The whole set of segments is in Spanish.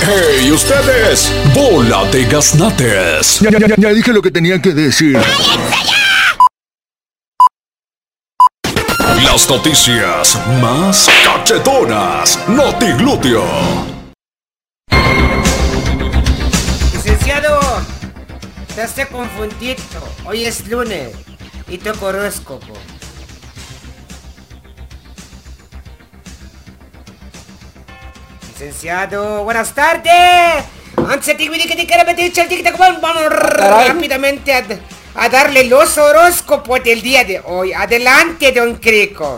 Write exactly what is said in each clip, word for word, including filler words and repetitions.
¡Hey, ustedes! ¡Bola de gaznates! Ya, ya, ya, ya dije lo que tenía que decir. Las noticias más cachetonas. Notiglúteo. Licenciado, estás confundido. Hoy es lunes y toco horóscopo. Licenciado, buenas tardes. Antes de que te meter vamos rápidamente a, a darle los horóscopos del día de hoy. Adelante, don Crico.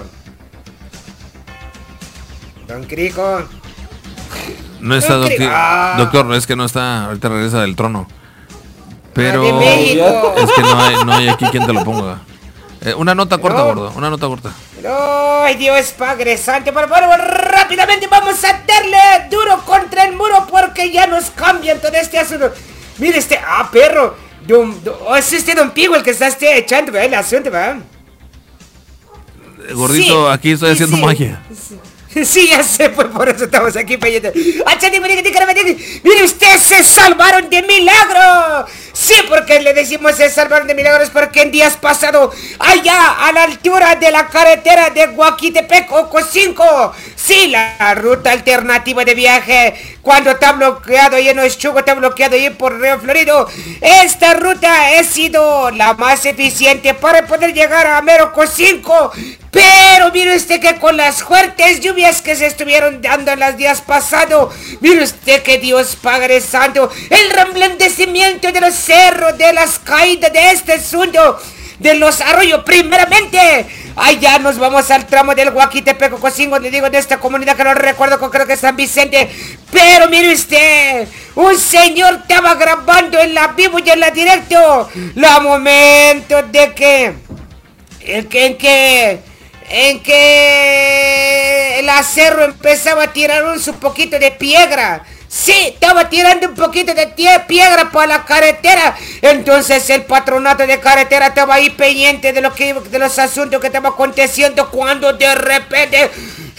Don Crico. No está, Don doctor. Crico. Ah. Doctor, es que no está. Ahorita regresa del trono. Pero. Ah, de México. Es que no hay, no hay aquí quien te lo ponga. Eh, una nota corta, No. gordo. Una nota corta. ¡Ay, Dios Padre Santo! Por favor, rápidamente vamos a darle duro contra el muro porque ya nos cambian todo este asunto. Mire este... ¡Ah, perro! Don, don, oh, es este Don Pigo el que está este echando, ¿verdad? El asunto, ¿verdad? Eh, Gordito, Sí, aquí estoy sí, haciendo sí. magia. Sí, ya sé, pues por eso estamos aquí, peyete. Mire, ustedes se salvaron de milagro. Sí, porque le decimos se salvaron de milagros porque en días pasados, allá a la altura de la carretera de Guaquitepec, Ocosinco, sí, la ruta alternativa de viaje, cuando está bloqueado ahí en Ochugo, está bloqueado ahí por Río Florido, esta ruta ha sido la más eficiente para poder llegar a mero Ocosinco. Pero mire usted que con las fuertes lluvias que se estuvieron dando en los días pasados, mire usted que Dios Padre Santo, el reblandecimiento de los cerros, de las caídas de este asunto, de los arroyos, primeramente, allá nos vamos al tramo del Guaquitepec, Ocosingo, le digo de esta comunidad que no recuerdo, creo que es San Vicente, pero mire usted, un señor estaba grabando en la vivo y en la directo, la momento de que, el que, en que, en que el acerro empezaba a tirar un su poquito de piedra. Sí, estaba tirando un poquito de tie- piedra para la carretera. Entonces el patronato de carretera estaba ahí pendiente de lo que de los asuntos que estaban aconteciendo cuando de repente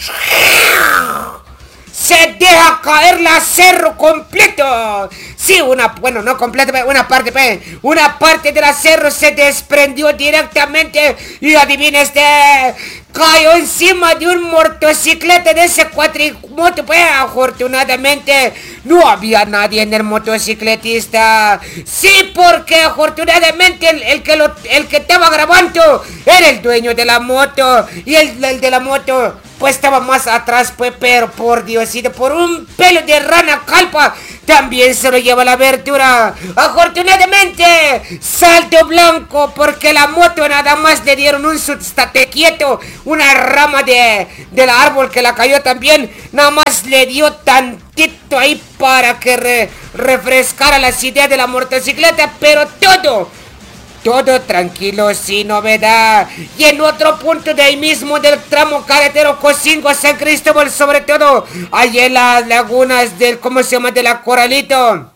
se deja caer el cerro completo. Sí, una, bueno, no completo, una parte, una parte del cerro se desprendió directamente y adivina este, cayó encima de un motocicleta de ese cuatrimoto, pues afortunadamente no había nadie en el motocicletista. Sí, porque afortunadamente el, el que lo, el que estaba grabando era el dueño de la moto y el, el de la moto pues estaba más atrás, pues, pero por Diosito, por un pelo de rana calpa, también se lo lleva la abertura. Afortunadamente, salto blanco, porque la moto nada más le dieron un estate quieto, una rama de, del árbol que la cayó también, nada más le dio tantito ahí para que re, refrescara las ideas de la motocicleta, pero todo... Todo tranquilo, sin novedad. Y en otro punto de ahí mismo del tramo carretero Ocosingo a San Cristóbal, sobre todo, allá en las lagunas del, ¿cómo se llama? De la Coralito.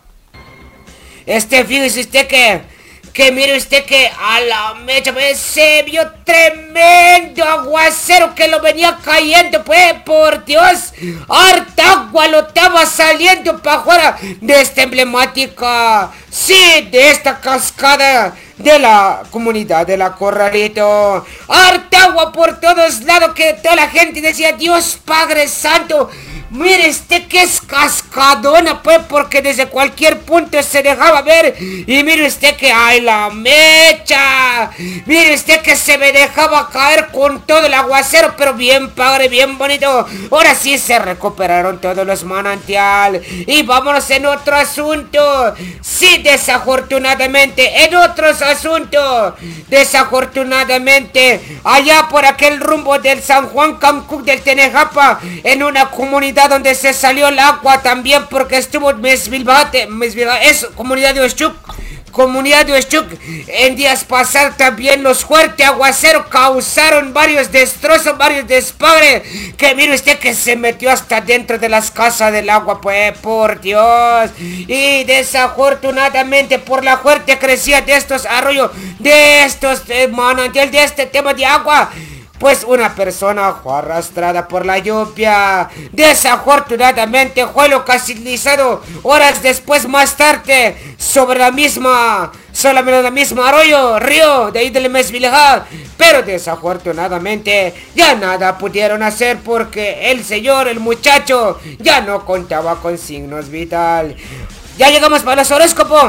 Este, fíjese usted que, que mire usted que a la mecha, pues, se vio tremendo aguacero que lo venía cayendo, pues, por Dios. Harta agua lo estaba saliendo para afuera de esta emblemática, sí, de esta cascada de la comunidad de la Corralito. Harta agua por todos lados que toda la gente decía, Dios Padre Santo, mire este que es cascadona, pues, porque desde cualquier punto se dejaba ver. Y mire usted que hay la mecha. Mire usted que se me dejaba caer con todo el aguacero, pero bien padre, bien bonito. Ahora sí se recuperaron todos los manantiales. Y vámonos en otro asunto. Sí, desafortunadamente, en otros asuntos, desafortunadamente, allá por aquel rumbo del San Juan Cancún del Tenejapa, en una comunidad donde se salió el agua también porque estuvo Mesbilbate, Mesbilbate, es comunidad de Ochuc, comunidad de Ochuc, en días pasados también los fuertes aguaceros causaron varios destrozos, varios despadres, que mire usted que se metió hasta dentro de las casas del agua, pues, por Dios, y desafortunadamente por la fuerte crecida de estos arroyos, de estos eh, manantiales, de este tema de agua, pues una persona fue arrastrada por la lluvia. Desafortunadamente fue localizado horas después, más tarde, sobre la misma, solamente la misma arroyo, río, de ahí del Mesvilja. Pero desafortunadamente ya nada pudieron hacer porque el señor, el muchacho, ya no contaba con signos vital. Ya llegamos para los horóscopos.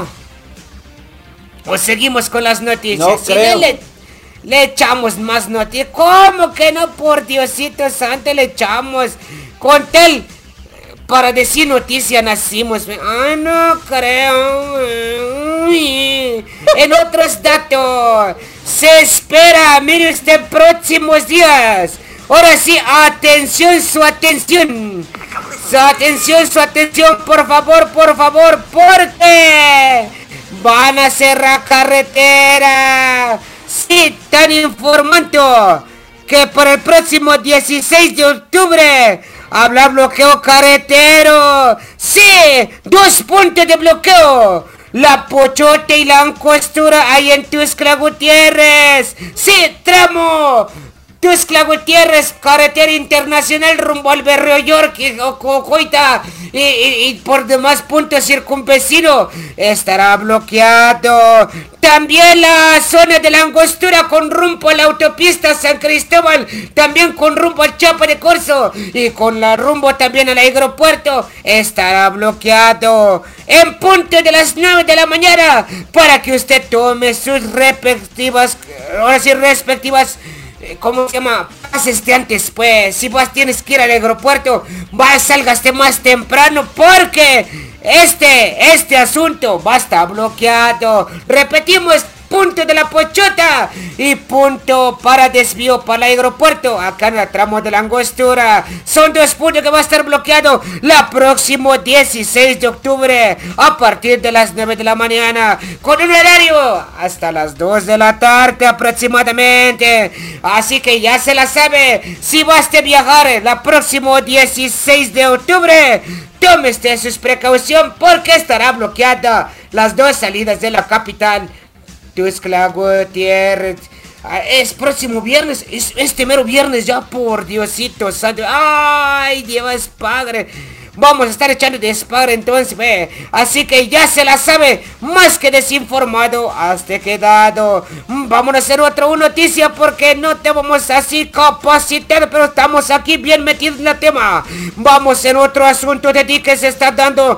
¿O seguimos con las noticias? No creo. Le, le echamos más noticias. ¿Cómo que no? Por Diosito santo, le echamos. Con tel, para decir noticia nacimos. Ay, no creo. Uy. En otros datos, se espera, mire usted, próximos días. Ahora sí, atención, su atención. Su atención, su atención, por favor, por favor, porque van a cerrar carretera. Sí, están informando que para el próximo dieciséis de octubre habrá bloqueo carretero. Sí, dos puntos de bloqueo. La Pochote y la Angostura ahí en Tuxtla Gutiérrez. Sí, tramo Tuxtla Gutiérrez, carretera internacional rumbo al Berrio York y Cocoita y, y, y por demás puntos circunvecinos estará bloqueado. También la zona de la Angostura con rumbo a la autopista San Cristóbal, también con rumbo al Chapa de Corzo y con la rumbo también al aeropuerto estará bloqueado en punto de las nueve de la mañana para que usted tome sus respectivas, ahora sí, respectivas, ¿cómo se llama? Pases antes, pues. Si vos tienes que ir al aeropuerto, va, salgaste más temprano porque este, este asunto va a estar bloqueado. Repetimos, punto de la Pochota y punto para desvío para el aeropuerto acá en el tramo de la Angostura. Son dos puntos que va a estar bloqueado la próximo dieciséis de octubre a partir de las nueve de la mañana con un horario hasta las dos de la tarde aproximadamente. Así que ya se la sabe, si vas a viajar el próximo dieciséis de octubre, tome usted sus precauciones porque estará bloqueada las dos salidas de la capital Tuxtla Gutiérrez. Es próximo viernes, es este mero viernes ya, por Diosito santo. Ay, Dios Padre. Vamos a estar echando despadre entonces, ve. Así que ya se la sabe, más que desinformado, hasta quedado. Vamos a hacer otra noticia porque no te vamos así capacitados, pero estamos aquí bien metidos en el tema. Vamos en otro asunto de ti que se está dando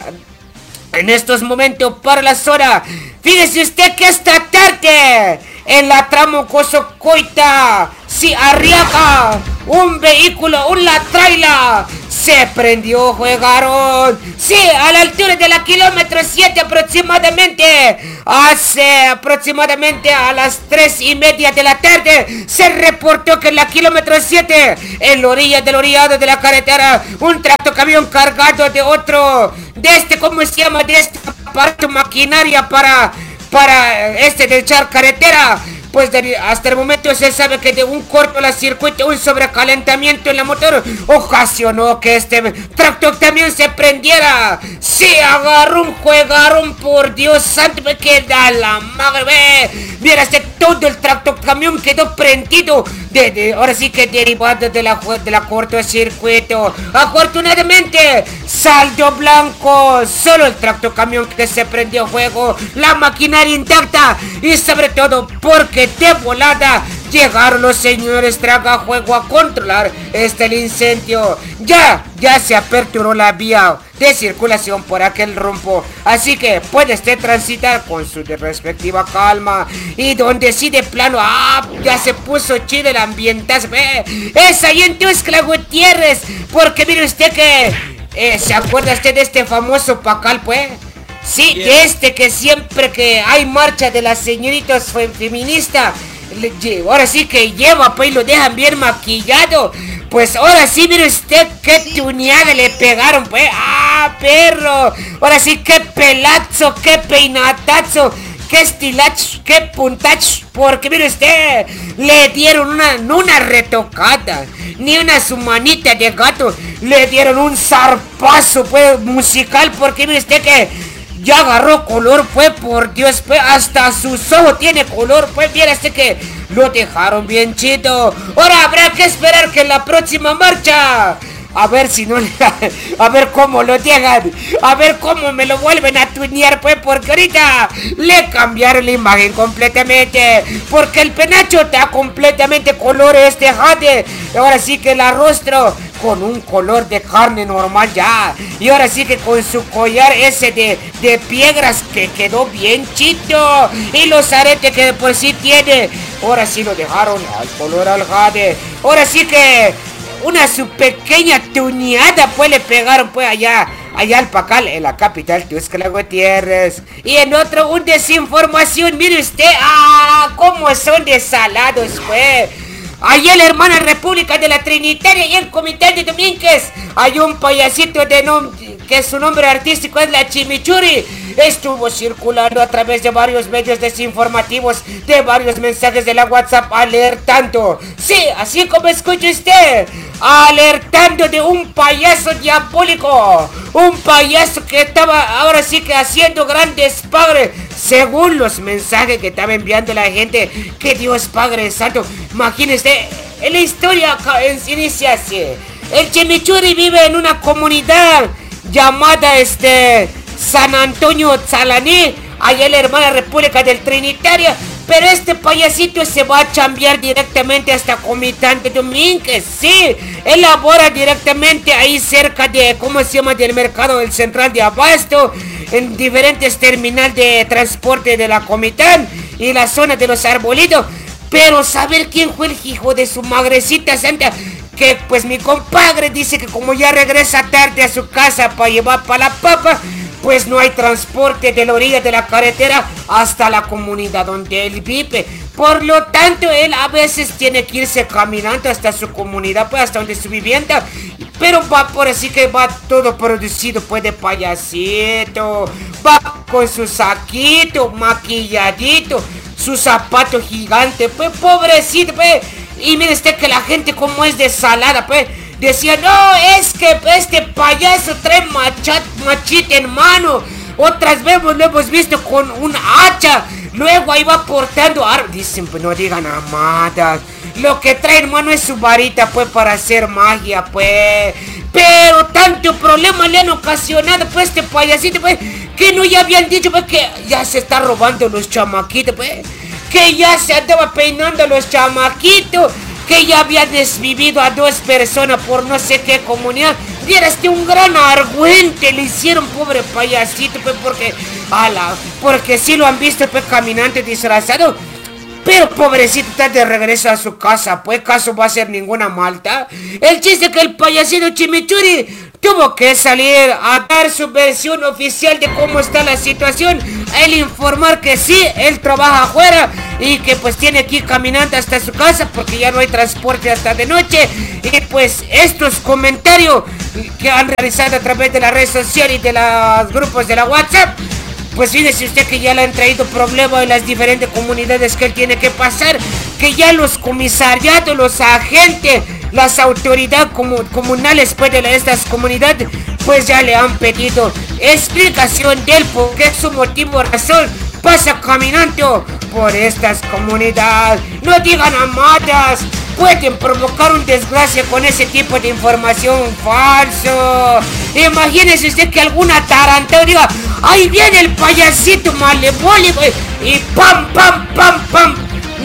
en estos momentos para la zona. Fíjese usted que esta tarde en la tramo Cozocoita, si Arriaga, un vehículo, una traila se prendió, jugaron. Sí, a la altura de la kilómetro siete aproximadamente. Hace aproximadamente a las tres y media de la tarde se reportó que en la kilómetro siete, en la orilla del orillado de la carretera, un tractocamión cargado de otro, de este, ¿cómo se llama? De este aparato maquinaria para, para este de echar carretera. Pues de, hasta el momento se sabe que de un corto la circuito, un sobrecalentamiento en la motor ocasionó que este tractor también se prendiera. Sí, agarró un juegarón, por Dios santo, me queda la madre, ve. Mira, este, todo el tractor camión quedó prendido, de, de, ahora sí que derivado de la, de la cortocircuito. Afortunadamente, saldo blanco, solo el tractor camión que se prendió fuego, la maquinaria intacta y sobre todo porque de volada llegaron los señores tragajuego a controlar este el incendio. Ya, ya se aperturó la vía de circulación por aquel rumbo, así que puede usted transitar con su respectiva calma. Y donde sí de plano, ah, ya se puso chido el ambientazo, ve, es ahí en Tuxtla Gutiérrez, porque mire usted que, eh, ¿se acuerda usted de este famoso Pacal, pues? Sí, yeah. De este que siempre que hay marcha de las señoritas feministas, ahora sí que lleva, pues, y lo dejan bien maquillado. Pues ahora sí, mire usted qué tuneada le pegaron, pues. ¡Ah, perro! Ahora sí, qué pelazo, qué peinatazo, qué estilacho, qué puntacho. Porque mire usted, le dieron una, no una retocada, ni una su manita de gato, le dieron un zarpazo, pues, musical. Porque mire usted que ya agarró color, pues, por Dios, pues, hasta sus ojos tiene color, pues, mira este que lo dejaron bien chido. Ahora habrá que esperar que en la próxima marcha, a ver si no, a ver cómo lo dejan, a ver cómo me lo vuelven a tunear, pues, porque ahorita le cambiaron la imagen completamente, porque el penacho está completamente color este jade, ahora sí que el rostro con un color de carne normal ya, y ahora sí que con su collar ese de, de piedras que quedó bien chido, y los aretes que de por sí tiene, ahora sí lo dejaron al color al jade, ahora sí que una su pequeña tuneada pues le pegaron pues allá, allá al Pacal, en la capital Tuxtla Gutiérrez. Y en otro, un desinformación, mire usted, ah, cómo son desalados pues. Allá en la hermana República de la Trinitaria y el Comité de Domínguez hay un payasito de nombre, que su nombre artístico es la Chimichurri. Estuvo circulando a través de varios medios desinformativos, de varios mensajes de la WhatsApp alertando. Sí, así como escucha usted, alertando de un payaso diabólico. Un payaso que estaba ahora sí que haciendo grandes padres, según los mensajes que estaba enviando la gente. Que Dios Padre Santo, imagínese, en la historia inicia así. El Chimichurri vive en una comunidad llamada este San Antonio Tzalaní, allá en la hermana República del Trinitaria. Pero este payasito se va a chambear directamente hasta Comitán de Domínguez. Sí, él labora directamente ahí cerca de, ¿cómo se llama?, del mercado del central de Abasto, en diferentes terminales de transporte de la Comitán y la zona de los arbolitos. Pero saber quién fue el hijo de su madrecita santa, que pues mi compadre dice que como ya regresa tarde a su casa para llevar para la papa, pues no hay transporte de la orilla de la carretera hasta la comunidad donde él vive. Por lo tanto, él a veces tiene que irse caminando hasta su comunidad, pues hasta donde su vivienda. Pero va por así que va todo producido pues de payasito. Va con su saquito maquilladito, su zapato gigante, pues pobrecito, pues. Y mire usted que la gente como es desalada, pues. Decía, no, es que este payaso trae machat, machete en mano. Otras veces lo hemos visto con un hacha. Luego ahí va portando armas. Dicen, pues no digan amadas. Lo que trae en mano es su varita, pues, para hacer magia, pues. Pero tanto problema le han ocasionado, pues, este payasito, pues, que no ya habían dicho, pues, que ya se está robando los chamaquitos, pues. Que ya se andaba peinando los chamaquitos. Que ya había desvivido a dos personas por no sé qué comunidad. Vieras que un gran argüente le hicieron, pobre payasito, pues, porque, ala, porque sí lo han visto, pues, caminante disfrazado. Pero pobrecito está de regreso a su casa, pues, caso va a ser ninguna malta. El chiste que el payasito Chimichurri tuvo que salir a dar su versión oficial de cómo está la situación. Él informar que sí, él trabaja afuera y que pues tiene que ir caminando hasta su casa porque ya no hay transporte hasta de noche. Y pues estos comentarios que han realizado a través de las redes sociales y de los grupos de la WhatsApp, pues fíjese usted que ya le han traído problemas en las diferentes comunidades que él tiene que pasar, que ya los comisariatos, los agentes, las autoridades comu comunales pues, de estas comunidades, pues ya le han pedido explicación de él, porque es su motivo o razón pasa caminando por estas comunidades. No digan amadas, pueden provocar un desgracia con ese tipo de información falso. Imagínese usted que alguna tarantela diga, ahí viene el payasito malevólico, y pam, pam, pam, pam.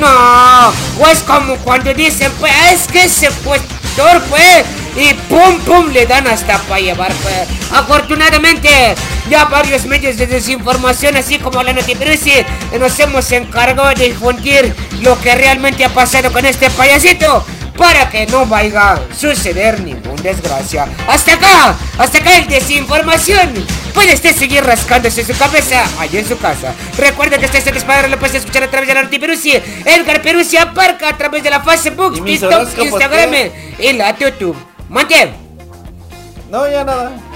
No, pues como cuando dicen, pues es que ese puestor, pues, y pum, pum, le dan hasta para llevar, pues. Afortunadamente, ya varios medios de desinformación, así como la Notiperusi, nos hemos encargado de difundir lo que realmente ha pasado con este payasito, para que no vaya a suceder ninguna desgracia. Hasta acá, hasta acá el desinformación. Puede usted seguir rascándose su cabeza allá en su casa. Recuerda que este es el espadero, lo puedes escuchar a través de la Notiperusi. Edgar Perusi aparca a través de la Facebook, TikTok, Instagram y la YouTube. Mante. No, ya nada.